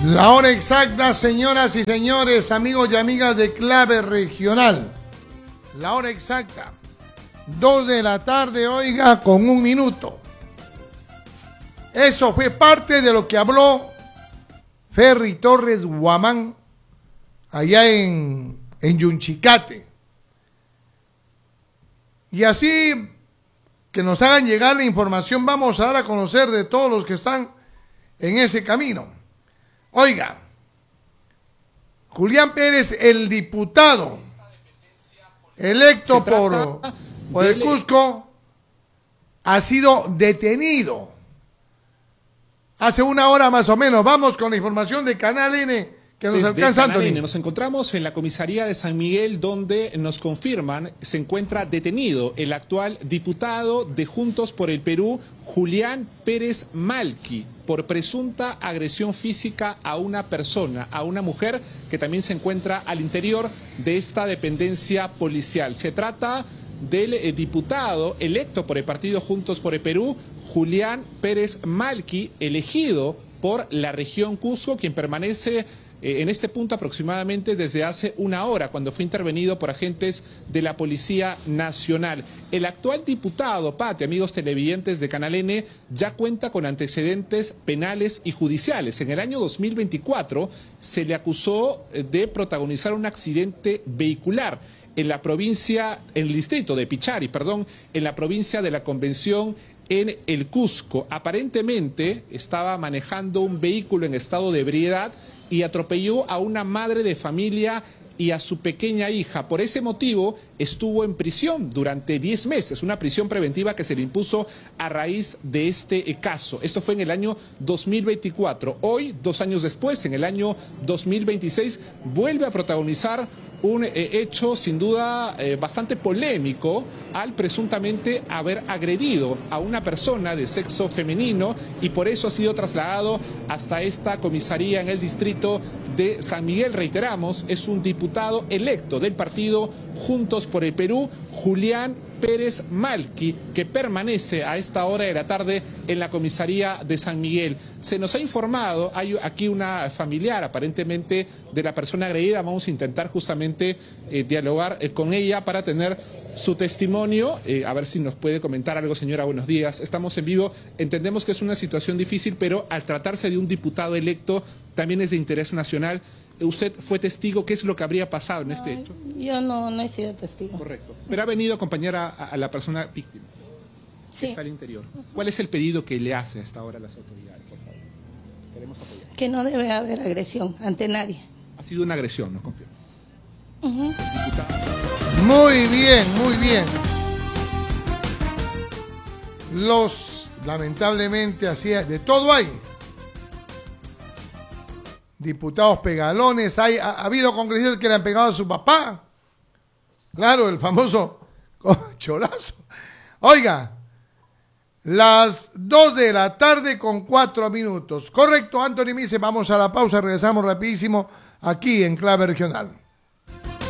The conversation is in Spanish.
La hora exacta, señoras y señores, amigos y amigas de Clave Regional. La hora exacta, 2 de la tarde, oiga, con 1 minuto. Eso fue parte de lo que habló Ferry Torres Guamán allá en Yunchicate. Y así que nos hagan llegar la información, vamos a dar a conocer de todos los que están en ese camino. Oiga, Julián Pérez, el diputado electo por el Cusco, ha sido detenido hace 1 hora más o menos. Vamos con la información de Canal N que nos alcanza, Anthony. Nos encontramos en la comisaría de San Miguel, donde nos confirman se encuentra detenido el actual diputado de Juntos por el Perú, Julián Pérez Malqui, por presunta agresión física a una persona, a una mujer que también se encuentra al interior de esta dependencia policial. Se trata del diputado electo por el partido Juntos por el Perú, Julián Pérez Malqui, elegido por la región Cusco, quien permanece en este punto aproximadamente desde hace 1 hora, cuando fue intervenido por agentes de la Policía Nacional. El actual diputado, Pati, amigos televidentes de Canal N, ya cuenta con antecedentes penales y judiciales. En el año 2024 se le acusó de protagonizar un accidente vehicular en la provincia, en el distrito de Pichari, en la provincia de la Convención, en el Cusco. Aparentemente estaba manejando un vehículo en estado de ebriedad y atropelló a una madre de familia y a su pequeña hija. Por ese motivo estuvo en prisión durante 10 meses, una prisión preventiva que se le impuso a raíz de este caso. Esto fue en el año 2024. Hoy, 2 años después, en el año 2026, vuelve a protagonizar un hecho sin duda bastante polémico al presuntamente haber agredido a una persona de sexo femenino, y por eso ha sido trasladado hasta esta comisaría en el distrito de San Miguel. Reiteramos, es un diputado electo del partido Juntos por el Perú, Julián Pérez Malqui, que permanece a esta hora de la tarde en la comisaría de San Miguel. Se nos ha informado, hay aquí una familiar aparentemente de la persona agredida. Vamos a intentar justamente dialogar con ella para tener su testimonio, a ver si nos puede comentar algo. Señora, buenos días, estamos en vivo. Entendemos que es una situación difícil, pero al tratarse de un diputado electo también es de interés nacional. ¿Usted fue testigo? ¿Qué es lo que habría pasado en este hecho? Yo no he sido testigo. Correcto. Pero ha venido a acompañar a la persona víctima. Sí. Que está al interior. ¿Cuál es el pedido que le hace hasta ahora a las autoridades, por favor? Queremos apoyar. Que no debe haber agresión ante nadie. Ha sido una agresión, ¿nos confirma? Muy bien, muy bien. Lamentablemente, así es, de todo hay. Diputados pegalones, ha habido congresistas que le han pegado a su papá. Claro, el famoso cholazo. Oiga, las 2 de la tarde con 4 minutos. Correcto, Anthony Mise, vamos a la pausa, regresamos rapidísimo aquí en Clave Regional.